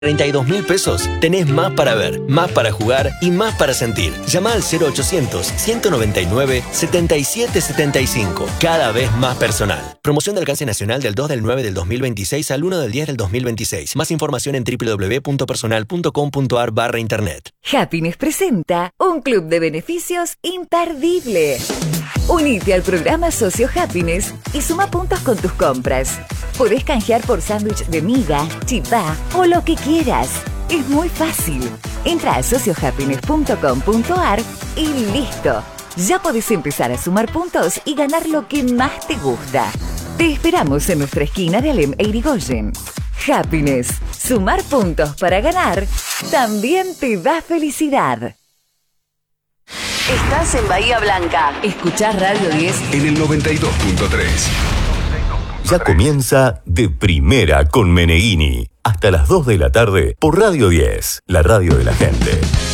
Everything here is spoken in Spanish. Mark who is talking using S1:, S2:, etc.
S1: 32.000 pesos, tenés más para ver, más para jugar y más para sentir. Llama al 0800-199-7775. Cada vez más personal. Promoción de alcance nacional del 2 del 9 del 2026 al 1 del 10 del 2026. Más información en www.personal.com.ar/internet.
S2: Happiness presenta un club de beneficios imperdible. Unite al programa Socio Happiness y suma puntos con tus compras. Podés canjear por sándwich de miga, chipá o lo que quieras. Es muy fácil. Entra a sociohappiness.com.ar y listo. Ya podés empezar a sumar puntos y ganar lo que más te gusta. Te esperamos en nuestra esquina de Alem e Irigoyen. Happiness. Sumar puntos para ganar también te da felicidad. Estás en Bahía Blanca. Escuchás Radio 10
S3: en el 92.3.
S4: Ya comienza De Primera con Meneghini. Hasta las 2 de la tarde por Radio 10, la radio de la gente.